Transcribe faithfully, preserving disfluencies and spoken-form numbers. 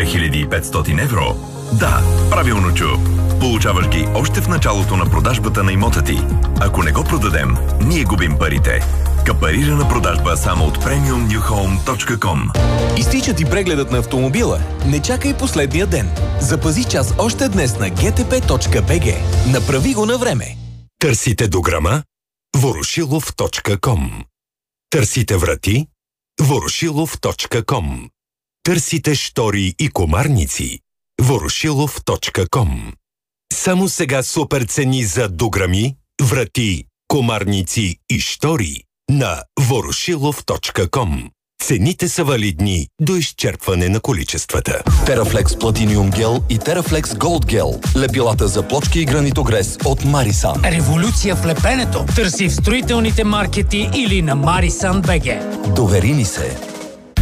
хиляди и петстотин евро? Да, правилно чу. Получаваш ги още в началото на продажбата на имота ти. Ако не го продадем, ние губим парите. Капарирана продажба само от премиум ню хоум точка ком. Изтича ти прегледът на автомобила? Не чакай последния ден. Запази час още днес на джи ти пи точка би джи. Направи го на време. Търсите дограма? ворошилов точка ком. Търсите врати? ворошилов точка ком. Търсите штори и комарници? ворошилов точка ком. Само сега супер цени за дограми, врати, комарници и штори на ворошилов точка ком. Цените са валидни до изчерпване на количествата. Терафлекс Platinum Gel и Терафлекс Gold Gel. Лепилата за плочки и гранитогрес от Марисан. Революция в лепенето. Търси в строителните маркети или на Марисан точка би джи. Довери ни се.